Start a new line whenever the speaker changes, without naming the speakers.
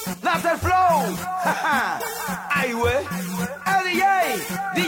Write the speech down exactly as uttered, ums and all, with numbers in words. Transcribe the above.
That's el flow. Ay, güey. El D J. D J